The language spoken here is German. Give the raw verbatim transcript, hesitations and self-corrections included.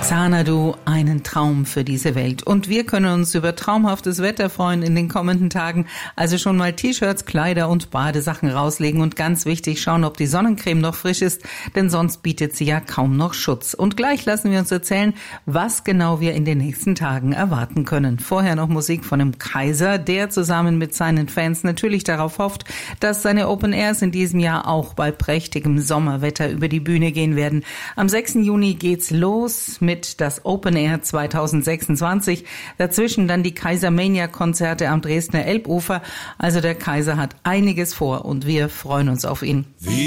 Xanadu, einen Traum für diese Welt. Und wir können uns über traumhaftes Wetter freuen in den kommenden Tagen. Also schon mal T-Shirts, Kleider und Badesachen rauslegen und ganz wichtig, schauen, ob die Sonnencreme noch frisch ist, denn sonst bietet sie ja kaum noch Schutz. Und gleich lassen wir uns erzählen, was genau wir in den nächsten Tagen erwarten können. Vorher noch Musik von dem Kaiser, der zusammen mit seinen Fans natürlich darauf hofft, dass seine Open Airs in diesem Jahr auch bei prächtigem Sommerwetter über die Bühne gehen werden. Am sechsten Juni geht's los mit das Open Air zwanzig sechsundzwanzig. Dazwischen dann die Kaiser-Mania-Konzerte am Dresdner Elbufer. Also der Kaiser hat einiges vor und wir freuen uns auf ihn. Wie